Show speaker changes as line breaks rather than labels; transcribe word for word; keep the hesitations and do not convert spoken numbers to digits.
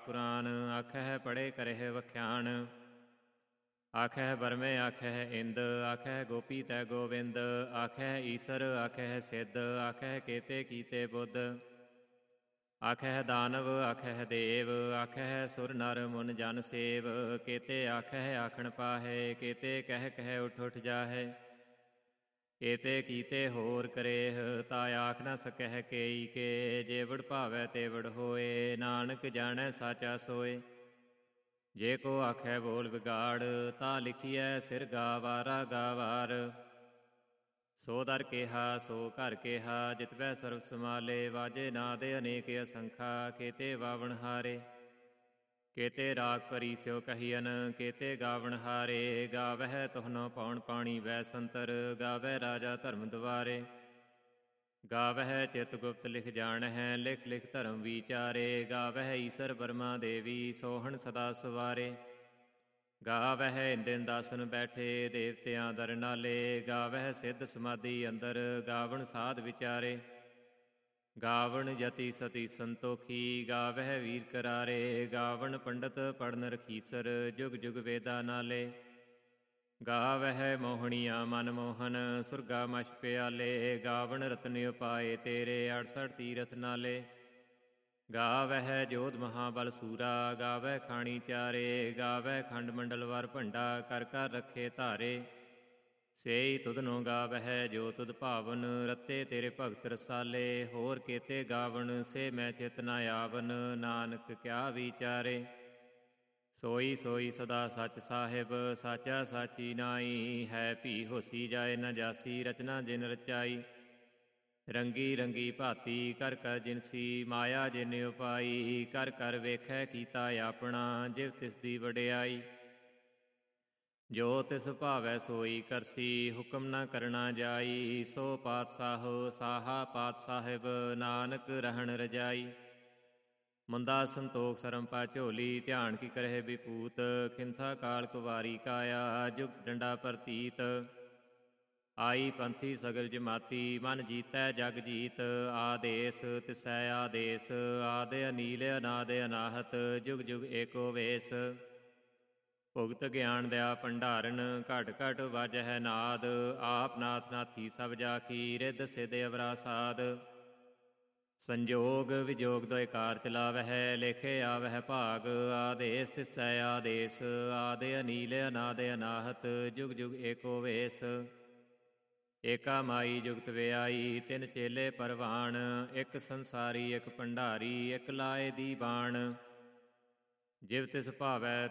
ਪੁਰਾਨ। ਆਖਹਿ ਪੜ੍ਹੇ ਕਰਹਿ ਵਖਿਆਨ। ਆਖਹਿ ਬਰਮੇ ਆਖਹਿ ਇੰਦ। ਆਖਹਿ ਗੋਪੀ ਤੈ ਗੋਬਿੰਦ। ਆਖਹਿ ਈਸਰ ਆਖਹਿ ਸਿੱਧ। ਆਖਹਿ ਕੇਤੇ ਕੀਤੇ ਬੁੱਧ। ਆਖਹਿ ਦਾਨਵ ਆਖਹਿ ਦੇਵ। ਆਖਹਿ ਸੁਰ ਨਰ ਮੁਨ ਜਨ ਸੇਵ। ਕੇਤੇ ਆਖਹਿ ਆਖਣ ਪਾਹੇ। ਕੇਤੇ ਕਹਿ ਕਹਿ ਉਠ ਉਠ ਜਾਹੇ। ਕੇਤੇ ਕੀਤੇ ਹੋਰ ਕਰੇਹ। ਤਾ ਆਖ ਨ ਸਕਹਿ ਕੇਈ ਕੇ। ਜੇ ਵਡ ਭਾਵੈ ਤੇ ਵਡ ਹੋਏ। ਨਾਨਕ ਜਾਣੈ ਸਾਚਾ ਸੋਏ। ਜੇ ਕੋ ਆਖੈ ਬੋਲ ਵਿਗਾੜ। ਤਾ ਲਿਖੀਐ ਸਿਰ ਗਾ ਵਾਰਾ ਗਾ ਵਾਰ। ਸੋ ਦਰ ਕੇਹਾ ਸੋ ਘਰ ਕੇਹਾ। ਜਿਤਬੈ ਸਰਬ ਸਮਾਲੇ। ਵਾਜੇ ਨਾਦ ਅਨੇਕ ਅਸੰਖਾ। ਕੇਤੇ ਵਾਵਣ ਹਾਰੇ। ਕੇਤੇ ਰਾਗ ਭਰੀ ਸਿਉ ਕਹੀਅਨ। ਕੇਤੇ ਗਾਵਣ ਹਾਰੇ। ਗਾਵਹਿ ਤੁਹਾਨੋ ਪੌਣ ਪਾਣੀ ਵੈ ਸੰਤਰ। ਗਾਵਹਿ ਰਾਜਾ ਧਰਮ ਦੁਆਰੇ। ਗਾਵਹਿ ਚਿਤ ਗੁਪਤ ਲਿਖ ਜਾਣਹਿ। ਲਿਖ ਲਿਖ ਧਰਮ ਵਿਚਾਰੇ। ਗਾਵਹਿ ਈਸਰ ਬਰਮਾ ਦੇਵੀ। ਸੋਹਣ ਸਦਾ ਸਵਾਰੇ। ਗਾਵਹਿ ਇੰਦਿਨ ਦਾਸਨ ਬੈਠੇ। ਦੇਵਤਿਆਂ ਦਰ ਨਾਲੇ। ਗਾਵਹਿ ਸਿੱਧ ਸਮਾਧੀ ਅੰਦਰ। ਗਾਵਣ ਸਾਧ ਵਿਚਾਰੇ। ਗਾਵਣ ਯਤੀ ਸਤੀ ਸੰਤੋਖੀ। ਗਾਵਹਿ ਵੀਰ ਕਰਾਰੇ। ਗਾਵਣ ਪੰਡਤ ਪੜਨ ਰਖੀਸਰ। ਜੁਗ ਜੁਗ ਵੇਦਾ ਨਾਲੇ। ਗਾਵਹਿ ਮੋਹਣੀਆ ਮਨ ਮੋਹਨ। ਸੁਰਗਾ ਮਛ ਪਿਆਲੇ। ਗਾਵਣ ਰਤਨ ਉਪਾਏ ਤੇਰੇ। ਅੜਸਠ ਤੀਰਥ ਨਾਲੇ। ਗਾਵਹਿ ਜੋਧ ਮਹਾਬਲ ਸੂਰਾ। ਗਾਵਹਿ ਖਾਣੀ ਚਾਰੇ। ਗਾਵਹਿ ਖੰਡ ਮੰਡਲ ਵਰ ਭੰਡਾ। ਕਰ ਕਰ ਰੱਖੇ ਧਾਰੇ। ਸੇਈ ਤੁਧਨੋ ਗਾਵਹਿ ਜੋ ਤੁਧ ਭਾਵਨ। ਰਤੇ ਤੇਰੇ ਭਗਤ ਰਸਾਲੇ। ਹੋਰ ਕੇਤੇ ਗਾਵਣ ਸੇ ਮੈਂ ਚਿਤ ਨ ਆਵਨ। ਨਾਨਕ ਕਿਆ ਵਿਚਾਰੇ। ਸੋਈ ਸੋਈ ਸਦਾ ਸੱਚ ਸਾਹਿਬ। ਸਾਚਾ ਸਾਚੀ ਨਾਈ। ਹੈ ਭੀ ਹੋਸੀ ਜਾਏ ਨ ਜਾਸੀ। ਰਚਨਾ ਜਿਨ ਰਚਾਈ। ਰੰਗੀ ਰੰਗੀ ਭਾਤੀ ਕਰ ਕਰ ਜਿਨਸੀ। ਮਾਇਆ ਜਿਨ ਉਪਾਈ। ਕਰ ਕਰ ਵੇਖੈ ਕੀਤਾ ਆਪਣਾ। ਜਿਵ ਤਿਸ ਦੀ ਵਡਿਆਈ। ਜੋ ਤਿਸ ਭਾਵੈ ਸੋਈ ਕਰਸੀ। ਹੁਕਮ ਨ ਕਰਨਾ ਜਾਈ। ਸੋ ਪਾਤਸ਼ਾਹੋ ਸਾਹਾ ਪਾਤ ਸਾਹਿਬ। ਨਾਨਕ ਰਹਿਣ ਰਜਾਈ। ਮੁੰਦਾ ਸੰਤੋਖ ਸਰਮ ਪਾ ਝੋਲੀ। ਧਿਆਨ ਕੀ ਕਰਹਿ ਵਿਭੂਤ। ਖਿੰਥਾ ਕਾਲ ਕੁਵਾਰੀ ਕਾਇਆ। ਜੁਗਤ ਡੰਡਾ ਪ੍ਰਤੀਤ। ਆਈ ਪੰਥੀ ਸਗਲ ਜਮਾਤੀ। ਮਨ ਜੀਤੈ ਜਗ ਜੀਤ। ਆਦੇਸ ਤਿਸੈ ਆਦੇਸ। ਆਦ ਅਨੀਲ ਅਨਾਦ ਅਨਾਹਤ। ਜੁਗ ਜੁਗ ਏਕੋ ਵੇਸ। ਭੁਗਤ ਗਿਆਨ ਦਇਆ ਭੰਡਾਰਨ। ਘਟ ਘਟ ਵਾਜਹਿ ਨਾਦ। ਆਪ ਨਾਥ ਨਾਥੀ ਸਭ ਜਾ ਕੀ। ਰਿੱਧ ਸਿੱਧ ਅਵਰਾ ਸਾਧ। ਸੰਜੋਗ ਵਿਜੋਗ ਦੋਇ ਕਾਰ ਚਲਾਵਹਿ। ਲੇਖੇ ਆਵਹਿ ਭਾਗ। ਆਦੇਸ ਤਿਸੈ ਆਦੇਸ। ਆਦ ਅਨੀਲ ਅਨਾਦ ਅਨਾਹਤ। ਜੁਗ ਜੁਗ ਏਕੋ ਵੇਸ। ਏਕਾ ਮਾਈ ਜੁਗਤ ਵਿਆਈ। ਤਿੰਨ ਚੇਲੇ ਪਰਵਾਣ। ਇੱਕ ਸੰਸਾਰੀ ਇੱਕ ਭੰਡਾਰੀ। ਇੱਕ ਲਾਏ ਦੀ ਬਾਣ। ਜਿਵ ਤਿਸ ਭਾਵੈ